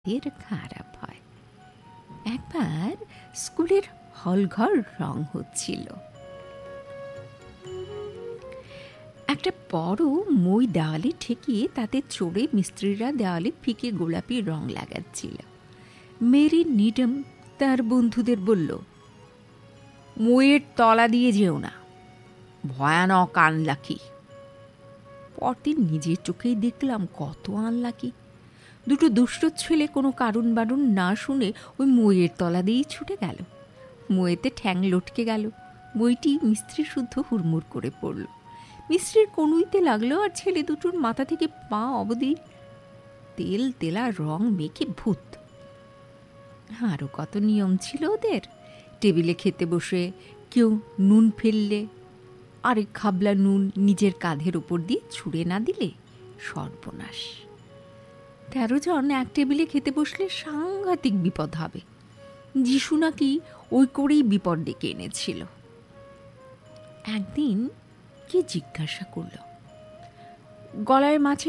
এর খারাপ হয়। একবার স্কুলের হলঘর রং হচ্ছিল। একটা বড় মই দেওয়ালে ঠেকিয়ে তাতে চড়ে মিস্ত্রিরা দেওয়ালে ফিকে গোলাপি রং লাগাচ্ছিল। মেরি নিডম তার বন্ধুদের বলল, মইয়ের তলা দিয়ে যেও না, ভয়ানক আনলাকি। পরদিন নিজের চোখেই দেখলাম কত আনলাকি। দুটো দুষ্ট ছেলে কোনো কারণ বারণ না শুনে ওই মইয়ের তলা দিয়েই ছুটে গেল। মইয়েতে ঠ্যাং লটকে গেল। বইটি মিস্ত্রি শুদ্ধ হুড়মুড় করে পড়ল। মিস্ত্রির কনুইতে লাগলো, আর ছেলে দুটোর মাথা থেকে পা অবধি তেল তেলা রং মেখে ভূত। আরও কত নিয়ম ছিল ওদের। টেবিলে খেতে বসে কেউ নুন ফেললে আরেক খাবলা নুন নিজের কাঁধের ওপর দিয়ে ছুঁড়ে না দিলে সর্বনাশ। 13 জন এক টেবিলে খেতে বসলে সাংঘাতিক বিপদ হবে। যিশু নাকি ওই করেই বিপদ ডেকে এনেছিল। একদিন কে জিজ্ঞাসা করল, গলায় মাছের